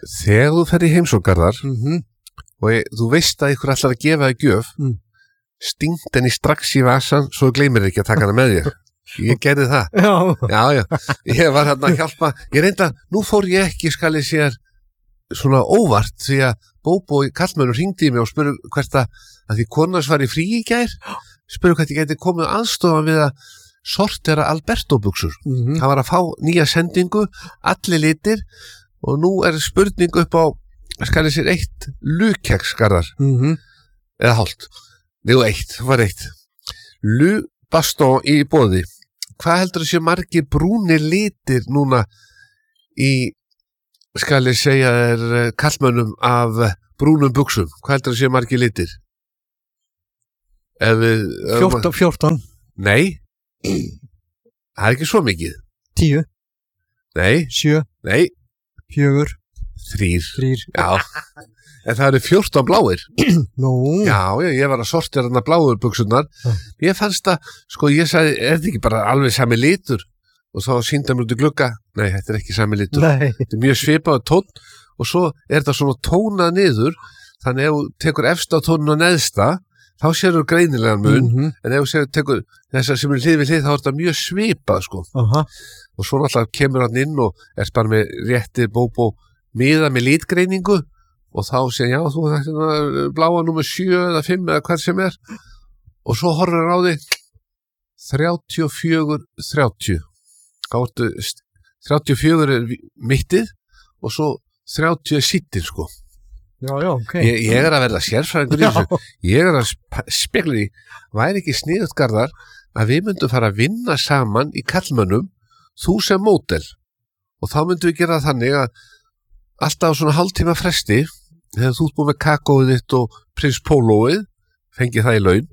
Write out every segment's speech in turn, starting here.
Þegar þú fer í heimsókgarðar og þú veist að ykkur ætlar að gefa þig gjöf, stingt henni strax í vasan svo gleymir ekki að taka hana með þér. Ég gerði það. Já. Ég var hérna að hjálpa. Ég reynda, nú fór ég ekki, skal ég sér, svona óvart, því að Bóbó í kallmönnum hringdi í mig og spurði hvert að því konans var í frí í gær, spurði hvert ég geti komið aðstofan við að sortera Alberto-buxur. Hann var að fá nýja sendingu, allir litir, og nú er spurning upp á, skal ég sér, 1 lukkeksgarðar, eða hálft. Jú, 1, var 1. Lu Baston í boði. Hvað heldur að sé margir brúnir litir núna í, skal ég segja, kallmönnum af brúnum buxum? Hvað heldur að sé margir litir? 14. Nei. Það er ekki svo mikið. 10. Nei. 7. Nei. 4. 3. Já. En það eru 14 bláir. Nú. Já, ég var að sortera hana bláur buxurnar. Ég fannst að, sko, ég sagði, er þetta ekki bara alveg sami litur? Og þá sýndi mér út í glugga. Nei, þetta er ekki sami litur. Nei. Þetta er mjög svipaður tónn og svo er þetta svona tónað niður. Þannig ef þú tekur efsta tónn og neðsta, þá sérur greinilegan mun. En ef þú tekur þessar sem er hlið við hlið, þá er þetta mjög svipað, sko. Og svo náttúrulega kemur hann inn og er bara með rétti Bóbó miða með litgreiningu. Og þá segja, já, þú þetta bláa númer 7 eða 5 eða hvað sem er. Og svo horfir hann á þig 34-30. Þá ertu 34 er mittið og svo 30 er sittir, sko. Já, ok. Ég er að verða sérfræðingur í þessu. Ég er að spekla í, væri ekki sniðugt Garðar að við myndum fara að vinna saman í kallmönnum, þú sem módel. Og þá myndum við gera þannig að alltaf á svona hálftíma fresti, þegar þú ert búið með kakóið þitt og prins pólóið, fengið það í laun,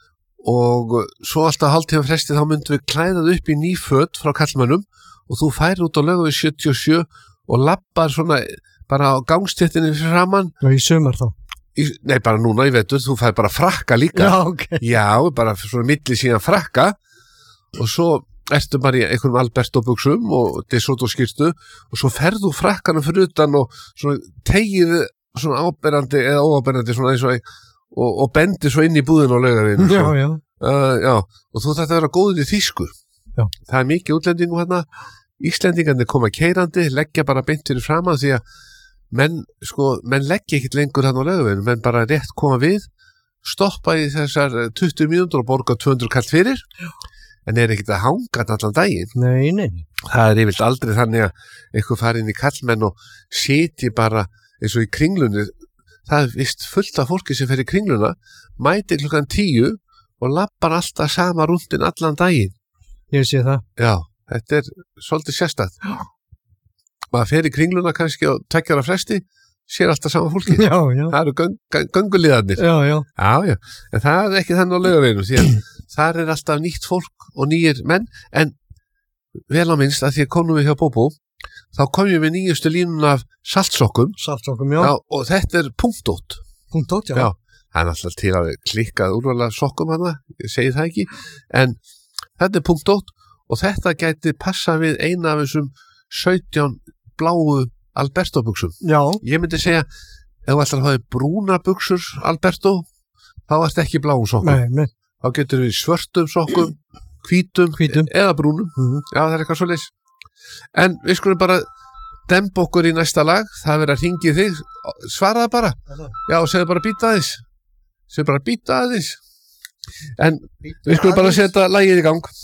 og svo alltaf á hálftíma fresti þá myndum við klæðað upp í ný föt frá kallmönnum og þú færir út á Laugaveg 77 og lappar svona bara á gangstéttinni framan. Og í sumar þá? Nei, bara núna í vetur, þú færir bara frakka líka. Já, ok. Já, bara svona milli síðan frakka og svo ertu bara í einhverjum Alberto-buxum og Desotto-skyrtu og svo ferðu frakkanum fyrir utan og svona tegið svona áberandi eða óáberandi svona eins og bendi svo inn í búðinu á Laugaveginu. Já, og þú þetta að vera góður í þýsku. Já. Það er mikið útlendingum hérna. Íslendingarnir koma keyrandi, leggja bara beint fyrir framan því að menn leggja ekkert lengur hérna á Laugaveginu, menn bara rétt koma við, stoppa í þessar 20 mínútur og borga 200 kall fyrir. En er ekkert að hanga allan daginn. Nei. Það er yfirleitt aldrei þannig að eitthvað fari inn í kallmenn og sitji bara eins og í Kringlunni. Það er vist fullt af fólki sem fer í Kringluna, mæti klukkan 10 og lappar alltaf sama rúndin allan daginn. Ég sé það. Já, þetta er svolítið sérstætt. Maður fer í Kringluna kannski á 2 ára fresti, sér alltaf sama fólki. Já. Það eru gönguliðarnir. Já. En það er ekki þannig á Laugaveginu, því að þar er alltaf nýtt fólk og nýjir menn, en vel á minnst að því að komum við hjá Bóbó, þá komum við nýjustu línun af saltsokkum. Saltsokkum, já. Og þetta er punktótt. Punktótt, já. Já, það er alltaf til að klikkað úrvala sokkum hana, ég segi það ekki, en þetta er punktótt og þetta gæti passa við eina af þessum 17 bláu Alberto-buxum. Já. Ég myndi segja, ef þú ætlar að hafa brúna buxur Alberto, þá ert ekki bláum sokkum. Nei. Þá getur við svörtum sokkum, hvítum eða brúnum. Já, það er eitthvað svoleiðis. En við skulum bara demba okkur í næsta lag. Það verður að hringja í þig. Svaraði bara. Já, og segðu bara býta aðeins. En við skulum bara setja lagið í gang.